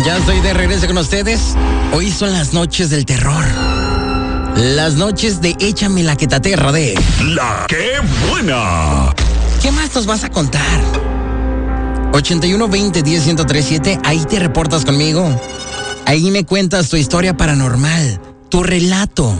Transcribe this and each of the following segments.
Ya estoy de regreso con ustedes. Hoy son las noches del terror. Las noches de Échame la que te aterra de... ¡La que buena! ¿Qué más nos vas a contar? 81-20-10-1037, ahí te reportas conmigo. Ahí me cuentas tu historia paranormal, tu relato.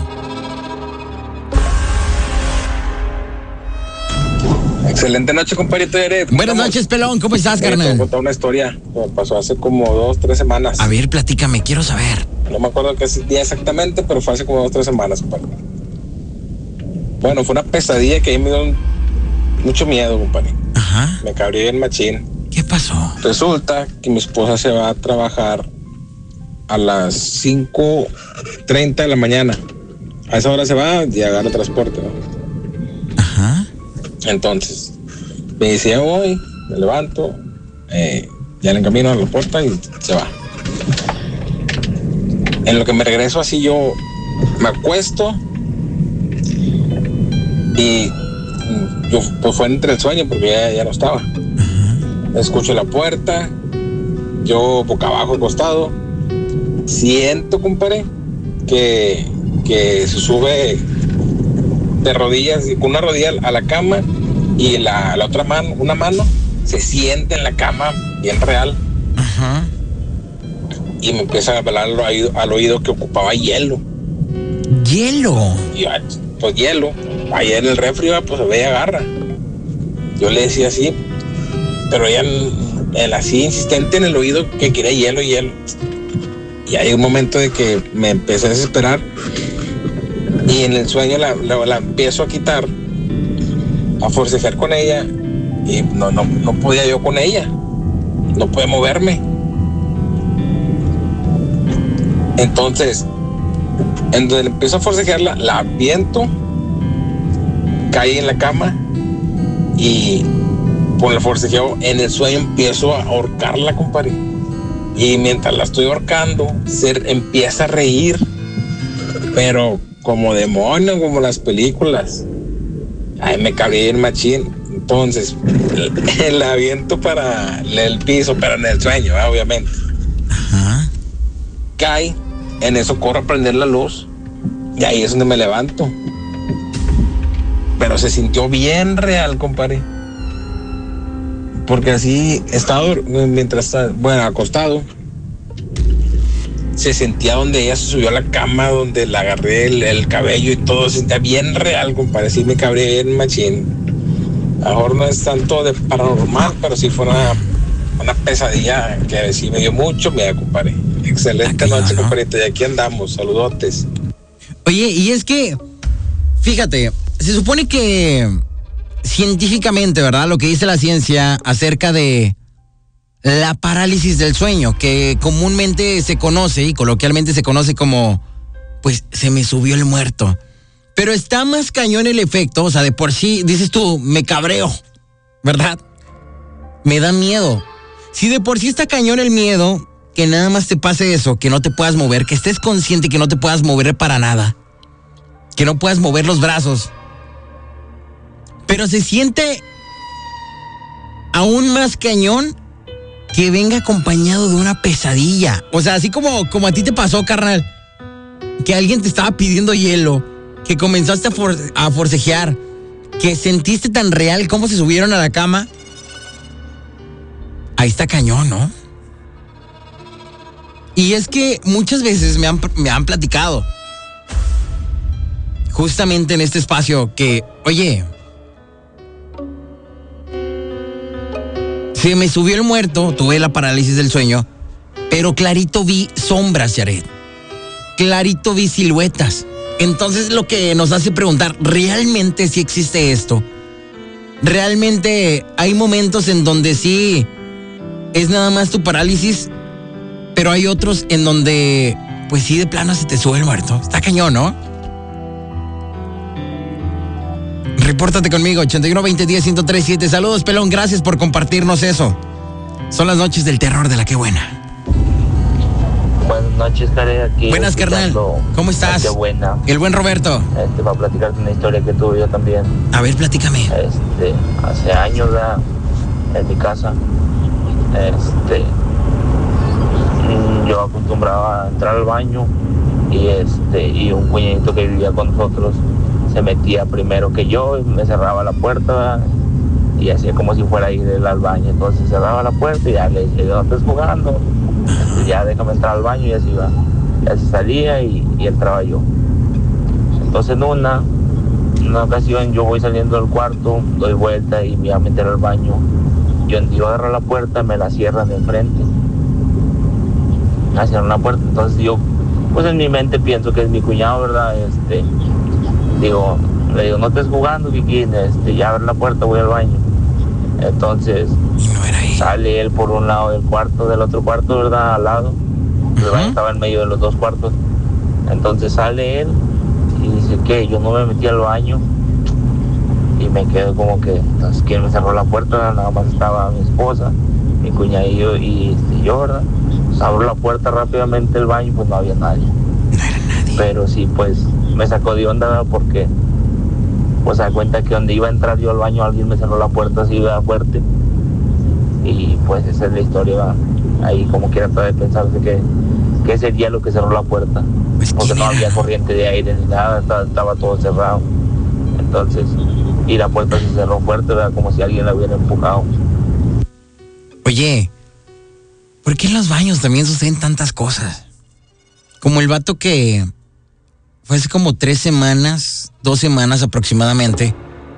Excelente noche, compadrito Yaret. Buenas noches, pelón. ¿Cómo estás, Te voy a carnal? contar una historia que me pasó hace como 2-3 semanas. A ver, platícame, quiero saber. No me acuerdo qué día exactamente, pero fue hace como 2-3 semanas, compadre. Bueno, fue una pesadilla que ahí me dio mucho miedo, compadre. Ajá. Me cabrí bien machín. ¿Qué pasó? Resulta que mi esposa se va a trabajar a las 5:30 de la mañana. A esa hora se va y agarra transporte, ¿no? Ajá. Entonces, me dice, ya voy, me levanto, ya le encamino a la puerta y se va. En lo que me regreso así yo me acuesto y yo pues fue entre el sueño porque ya no estaba. Escucho la puerta, yo boca abajo acostado, siento, compadre, que se sube de rodillas y con una rodilla a la cama y la otra mano, una mano se siente en la cama bien real. Ajá. Y me empieza a hablar al oído que ocupaba hielo. Hielo. Y pues hielo, ahí en el refri pues se ve y agarra. Yo le decía así, pero ella así insistente en el oído que quería hielo. Y hay un momento de que me empecé a desesperar y en el sueño la empiezo a quitar, a forcejear con ella y no podía yo con ella, no podía moverme. Entonces, en donde empiezo a forcejearla, la aviento, caí en la cama y por el forcejeo en el sueño empiezo a ahorcarla, compadre. Y mientras la estoy ahorcando, empieza a reír, pero como demonio, como las películas. Ahí me cabría el machín. Entonces, la aviento para el piso, pero en el sueño, obviamente. Ajá. Cae, en eso corro a prender la luz y ahí es donde me levanto. Pero se sintió bien real, compadre. Porque así estaba, mientras, bueno, acostado, se sentía donde ella se subió a la cama, donde la agarré el cabello y todo, se sentía bien real, compadre. Sí me cabré bien machín. A lo mejor no es tanto de paranormal, pero sí fue una pesadilla que sí me dio mucho miedo, compadre. Excelente noche, compadrito. Y aquí andamos. Saludotes. Oye, y es que, fíjate, se supone que científicamente, ¿verdad? Lo que dice la ciencia acerca de la parálisis del sueño, que comúnmente se conoce y coloquialmente se conoce como, pues, se me subió el muerto. Pero está más cañón el efecto, o sea, de por sí, dices tú, me cabreo, ¿verdad? Me da miedo. Si de por sí está cañón el miedo, que nada más te pase eso, que no te puedas mover, que estés consciente que no te puedas mover para nada, que no puedas mover los brazos. Pero se siente aún más cañón que venga acompañado de una pesadilla. O sea, así como a ti te pasó, carnal, que alguien te estaba pidiendo hielo, que comenzaste a forcejear, que sentiste tan real cómo se subieron a la cama. Ahí está cañón, ¿no? Y es que muchas veces me han platicado, justamente en este espacio, que, oye, se me subió el muerto, tuve la parálisis del sueño, pero clarito vi sombras, Yaret. Clarito vi siluetas. Entonces lo que nos hace preguntar, ¿realmente sí existe esto? ¿Realmente hay momentos en donde sí es nada más tu parálisis, pero hay otros en donde, pues sí, de plano se te sube el muerto? Está cañón, ¿no? Repórtate conmigo, 81-20-10-1037. Saludos, pelón, gracias por compartirnos eso. Son las noches del terror de la que buena. Buenas noches, Karen, aquí. Buenas, carnal. ¿Cómo estás? Qué buena. El buen Roberto. Va a platicarte una historia que tuve yo también. A ver, platícame. Hace años ya en mi casa, yo acostumbraba a entrar al baño y un cuñadito que vivía con nosotros se metía primero que yo y me cerraba la puerta y hacía como si fuera a ir él al baño. Entonces cerraba la puerta y ya le decía, no estés jugando, ya déjame entrar al baño, y así iba. Ya se salía y entraba yo. Entonces en una ocasión yo voy saliendo del cuarto, doy vuelta y me voy a meter al baño. Yo agarro la puerta, me la cierran de enfrente. Me cierran la puerta, entonces yo, pues en mi mente pienso que es mi cuñado, ¿verdad? Le digo, no estés jugando, Kikín, ya abre la puerta, voy al baño. Entonces, sale él por un lado del cuarto, del otro cuarto, ¿verdad? Al lado. El baño estaba en medio de los dos cuartos. Entonces sale él y dice que yo no me metí al baño. Y me quedo como que, entonces, ¿quién me cerró la puerta? Nada más estaba mi esposa, mi cuñadillo y yo, ¿verdad? Pues abro la puerta rápidamente del baño, pues no había nadie. No era nadie. Pero sí, pues me sacó de onda, ¿verdad? Porque pues se da cuenta que donde iba a entrar yo al baño alguien me cerró la puerta así, ¿verdad? Fuerte. Y pues esa es la historia, ¿verdad? Ahí como quiera todavía de pensarse que sería lo que cerró la puerta. Pues, porque no había corriente de aire ni nada, estaba todo cerrado. Entonces, y la puerta se cerró fuerte, ¿verdad? Como si alguien la hubiera empujado. Oye, ¿por qué en los baños también suceden tantas cosas? Como el vato que fue hace como 2 semanas aproximadamente,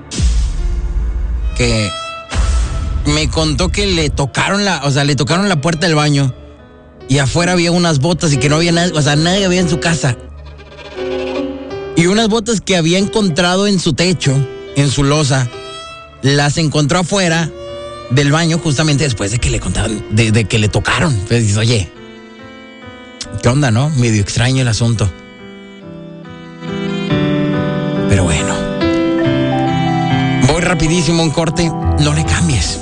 que me contó que le tocaron la puerta del baño y afuera había unas botas y que no había nada, o sea, nadie había en su casa. Y unas botas que había encontrado en su techo, en su loza, las encontró afuera del baño justamente después de que le contaron, de que le tocaron. Pues dices, oye, ¿qué onda, no? Medio extraño el asunto. Pero bueno. Voy rapidísimo a un corte, no le cambies.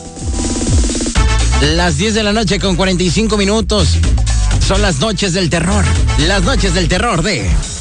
Las 10 de la noche con 45 minutos. Son las noches del terror. Las noches del terror de